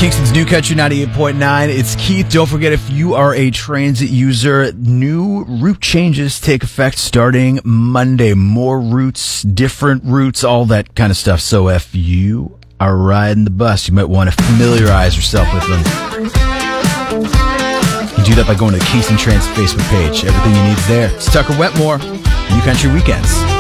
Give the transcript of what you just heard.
Kingston's New Country 98.9. It's Keith. Don't forget, if you are a transit user, new route changes take effect starting Monday. More routes, different routes, all that kind of stuff. So if you are riding the bus, you might want to familiarize yourself with them. You can do that by going to the Kingston Transit Facebook page. Everything you need is there. It's Tucker Wetmore, New Country Weekends.